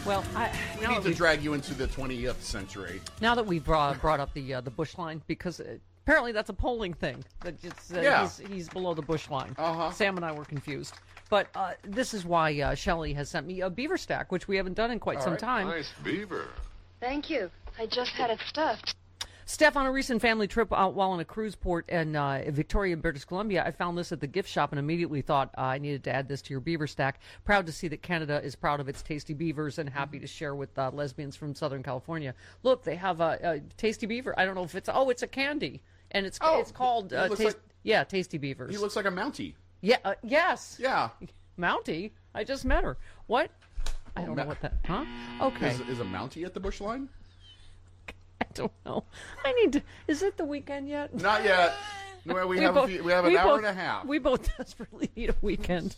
Well, We need to drag you into the 20th century. now that we've brought up the bush line, because apparently that's a polling thing. That he's below the bush line. Sam and I were confused. But this is why Shelley has sent me a beaver stack, which we haven't done in quite some time. Nice beaver. Thank you. I just had it stuffed. Steph, on a recent family trip out while on a cruise port in Victoria, British Columbia, I found this at the gift shop and immediately thought I needed to add this to your beaver stack. Proud to see that Canada is proud of its tasty beavers and happy to share with lesbians from Southern California. Look, they have a tasty beaver. I don't know if it's a candy, and it's called Tasty Beavers. He looks like a Mountie. Yeah. Yes. Yeah. Mountie. I just met her. What? I don't know what that. Huh? Okay. Is a Mountie at the bush line? I don't know. I need to. Is it the weekend yet? Not yet. No, we have an hour and a half. We both desperately need a weekend.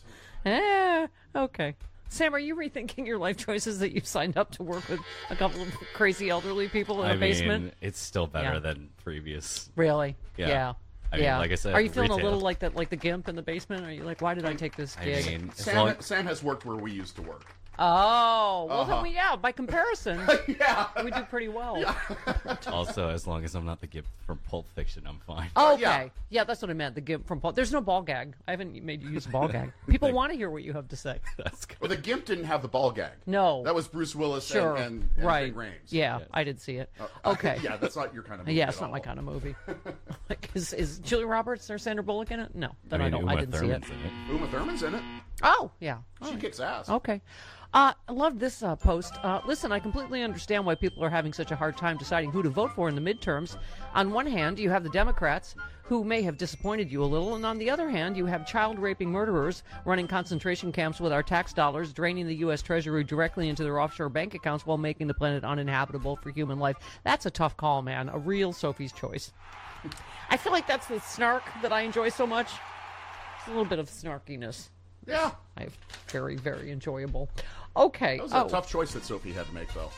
Okay. Sam, are you rethinking your life choices that you signed up to work with a couple of crazy elderly people in a basement? Mean, it's still better than previous. Really? Yeah. I mean, like I said, are you feeling retail. A little like that, like the gimp in the basement? Are you like, why did I take this gig? I mean, Sam has worked where we used to work. Oh, well then by comparison, yeah, we do pretty well. Yeah. Also, as long as I'm not the Gimp from Pulp Fiction, I'm fine. Okay. Yeah, that's what I meant. The Gimp from Pulp. There's no ball gag. I haven't made you use a ball gag. People want to hear what you have to say. That's good. Well, the Gimp didn't have the ball gag. No. That was Bruce Willis and right. Ving Rhames. Yeah, I did see it. Okay. Yeah, that's not your kind of movie. Yeah, it's not my kind of movie. Like, is Julia Roberts or Sandra Bullock in it? No, then I didn't see it. Uma Thurman's in it. Oh, yeah. She kicks ass. Okay. I love this post. Listen, I completely understand why people are having such a hard time deciding who to vote for in the midterms. On one hand, you have the Democrats, who may have disappointed you a little, and on the other hand, you have child-raping murderers running concentration camps with our tax dollars, draining the U.S. Treasury directly into their offshore bank accounts while making the planet uninhabitable for human life. That's a tough call, man. A real Sophie's choice. I feel like that's the snark that I enjoy so much. It's a little bit of snarkiness. Yeah. Very, very enjoyable. Okay. That was a tough choice that Sophie had to make, though.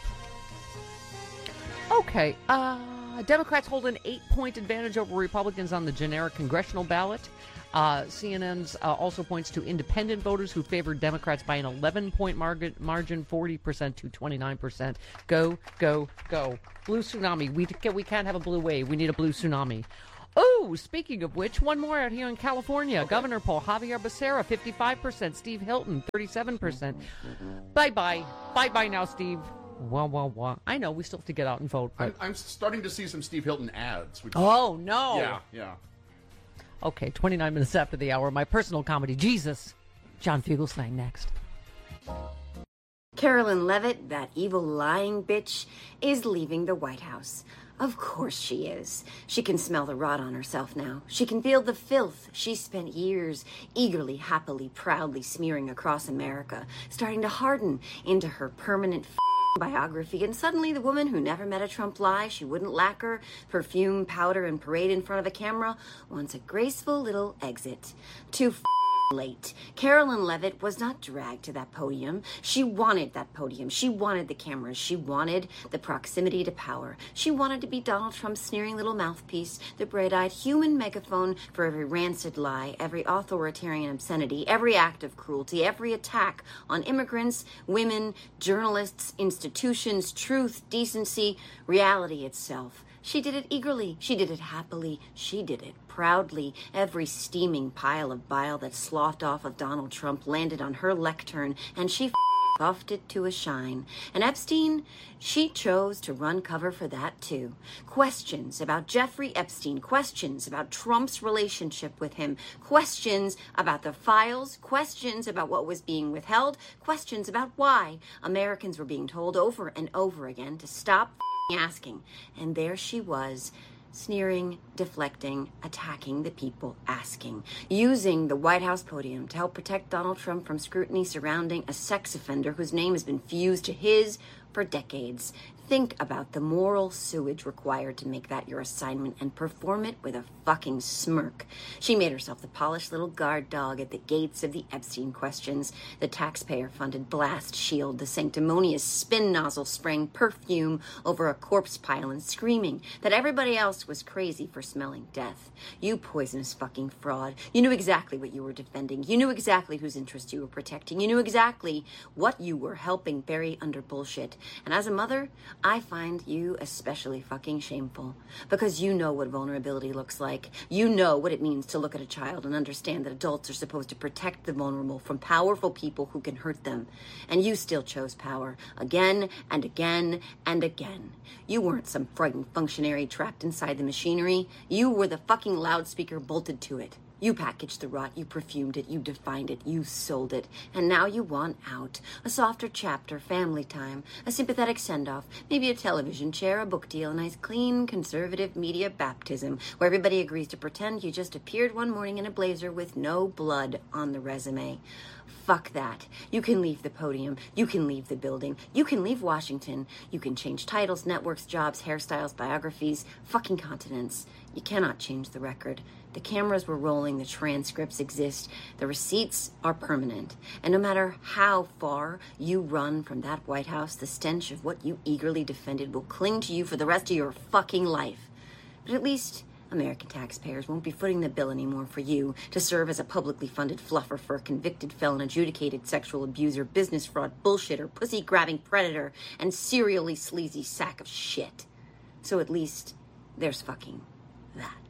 Okay. Democrats hold an 8-point advantage over Republicans on the generic congressional ballot. CNN's also points to independent voters who favored Democrats by an 11-point margin, 40% to 29%. Go, go, go. Blue tsunami. We can't have a blue wave. We need a blue tsunami. Oh, speaking of which, one more out here in California. Okay. Governor poll, Javier Becerra, 55%. Steve Hilton, 37%. Bye-bye. Bye-bye now, Steve. Wah. I know, we still have to get out and vote. But... I'm starting to see some Steve Hilton ads. Oh, no. Yeah. Okay, 29 minutes after the hour, my personal comedy, Jesus. John Fugelsang next. Carolyn Levitt, that evil lying bitch, is leaving the White House. Of course she is. She can smell the rot on herself now. She can feel the filth she spent years eagerly, happily, proudly smearing across America, starting to harden into her permanent biography. And suddenly the woman who never met a Trump lie, she wouldn't lacquer, perfume, powder, and parade in front of a camera, wants a graceful little exit. Too late. Carolyn Levitt was not dragged to that podium. She wanted that podium. She wanted the cameras. She wanted the proximity to power. She wanted to be Donald Trump's sneering little mouthpiece, the bright-eyed human megaphone for every rancid lie, every authoritarian obscenity, every act of cruelty, every attack on immigrants, women, journalists, institutions, truth, decency, reality itself. She did it eagerly. She did it happily. She did it proudly. Every steaming pile of bile that sloughed off of Donald Trump landed on her lectern, and she puffed it to a shine. And Epstein, she chose to run cover for that too. Questions about Jeffrey Epstein, questions about Trump's relationship with him, questions about the files, questions about what was being withheld, questions about why Americans were being told over and over again to stop asking. And there she was, sneering, deflecting, attacking the people asking, using the White House podium to help protect Donald Trump from scrutiny surrounding a sex offender whose name has been fused to his for decades. think about the moral sewage required to make that your assignment and perform it with a fucking smirk. She made herself the polished little guard dog at the gates of the Epstein questions, the taxpayer-funded blast shield, the sanctimonious spin nozzle spraying perfume over a corpse pile and screaming that everybody else was crazy for smelling death. You poisonous fucking fraud. You knew exactly what you were defending. You knew exactly whose interest you were protecting. You knew exactly what you were helping bury under bullshit. And as a mother, I find you especially fucking shameful. Because you know what vulnerability looks like. You know what it means to look at a child and understand that adults are supposed to protect the vulnerable from powerful people who can hurt them. And you still chose power. Again and again and again. You weren't some frightened functionary trapped inside the machinery. You were the fucking loudspeaker bolted to it. You packaged the rot, you perfumed it, you defined it, you sold it. And now you want out. A softer chapter, family time, a sympathetic send-off, maybe a television chair, a book deal, a nice clean conservative media baptism where everybody agrees to pretend you just appeared one morning in a blazer with no blood on the resume. Fuck that. You can leave the podium. You can leave the building. You can leave Washington. You can change titles, networks, jobs, hairstyles, biographies, fucking continents. You cannot change the record. The cameras were rolling, the transcripts exist, the receipts are permanent. And no matter how far you run from that White House, the stench of what you eagerly defended will cling to you for the rest of your fucking life. But at least American taxpayers won't be footing the bill anymore for you to serve as a publicly funded fluffer for a convicted felon, adjudicated sexual abuser, business fraud, bullshitter, pussy-grabbing predator, and serially sleazy sack of shit. So at least there's fucking that.